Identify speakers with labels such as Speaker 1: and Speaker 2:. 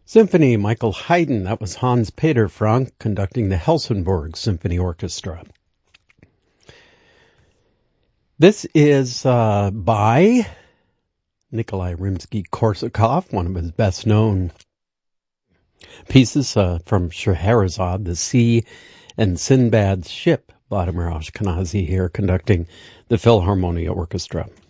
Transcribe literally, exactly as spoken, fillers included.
Speaker 1: Symphony, Michael Haydn. That was Hans Peter Frank conducting the Helsingborg Symphony Orchestra. This is uh, by Nikolai Rimsky-Korsakov, one of his best-known pieces uh, from Scheherazade, The Sea and Sinbad's Ship. Vladimir Ashkenazy here conducting the Philharmonia Orchestra.